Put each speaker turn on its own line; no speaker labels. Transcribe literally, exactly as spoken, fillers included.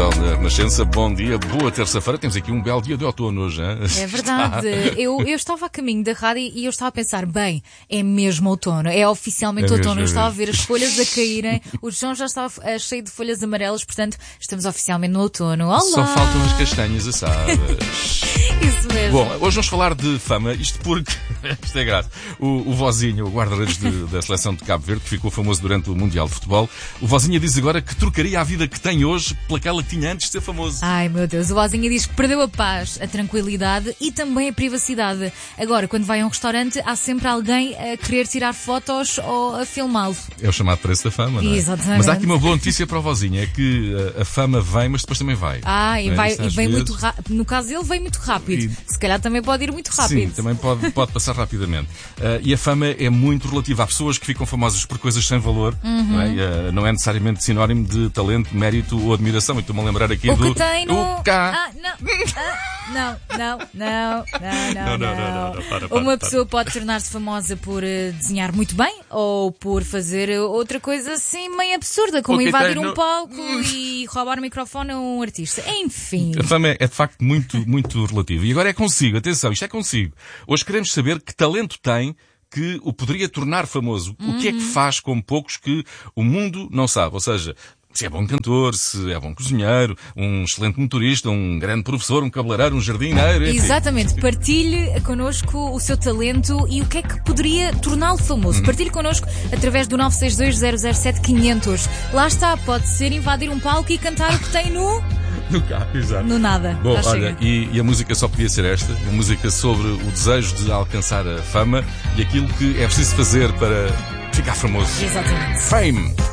Jornal da Renascença. Bom dia, boa terça-feira. Temos aqui um belo dia de outono hoje, hein?
É verdade. eu, eu estava a caminho da rádio e eu estava a pensar, bem, é mesmo outono, é oficialmente
É mesmo,
outono.
é
Eu estava a
mesmo.
ver as folhas a caírem, o chão já estava uh, cheio de folhas amarelas, portanto, estamos oficialmente no outono. Olá!
Só faltam as castanhas assadas.
Isso mesmo.
Bom, hoje vamos falar de fama, isto porque, isto é graça, o, o Vozinha, o guarda-redes de- da seleção de Cabo Verde, que ficou famoso durante o Mundial de Futebol, o Vozinha diz agora que trocaria a vida que tem hoje pelaquela que tinha antes de ser famoso.
Ai meu Deus, o Vozinha diz que perdeu a paz, a tranquilidade e também a privacidade. Agora, quando vai a um restaurante, há sempre alguém a querer tirar fotos ou a filmá-lo.
É o chamado preço da fama, não é?
Exatamente.
Mas há aqui uma boa notícia para o Vozinha, é que a, a fama vem, mas depois também vai.
Ah, e,
Não é?
vai,
Isso
e
às
vem
vezes-
muito rápido. No caso dele, vem muito rápido.
E-
Se calhar também pode ir muito rápido.
Sim, também pode, pode passar rapidamente. Uh, e a fama é muito relativa. Há pessoas que ficam famosas por coisas sem valor, não é? Uh, não é necessariamente sinónimo de talento, mérito ou admiração. E estou-me a lembrar aqui
O
do...
que tem no...
O cá.
Ah, não. Ah, não, não, não, não,
Não,
não,
não, não, não, para, para,
Uma
para.
pessoa pode tornar-se famosa por eh, desenhar muito bem ou por fazer eh, outra coisa assim meio absurda, como
O que
invadir
tem
um
no-
palco e roubar o microfone a um artista. Enfim.
A fama é, é de facto muito, muito relativa. E agora é consigo, atenção, isto é consigo. Hoje queremos saber que talento tem que o poderia tornar famoso. O que é que faz com poucos que o mundo não sabe? Ou seja, se é bom cantor, se é bom cozinheiro, um excelente motorista, um grande professor, um cabeleireiro, um jardineiro, enfim.
Exatamente, partilhe connosco o seu talento e o que é que poderia torná-lo famoso. Partilhe connosco através do nove seis dois zero zero sete quinhentos. Lá está, pode ser invadir um palco e cantar o que tem no...
No carro, exato.
no nada.
Bom,
Já
olha,
chega.
e, e a música só podia ser esta, uma música sobre o desejo de alcançar a fama e aquilo que é preciso fazer para ficar famoso.
Exatamente.
Fame!